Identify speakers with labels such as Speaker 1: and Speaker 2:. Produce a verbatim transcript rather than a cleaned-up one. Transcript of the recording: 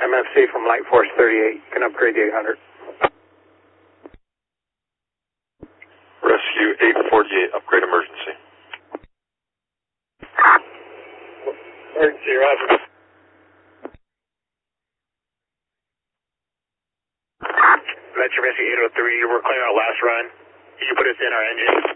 Speaker 1: M F C from Light Force thirty-eight. Can upgrade the eight hundred.
Speaker 2: Rescue eight forty-eight, upgrade emergency.
Speaker 1: Emergency, roger.
Speaker 3: Metro Rescue eight oh three, we're clearing our last run. Can you put us in our engine?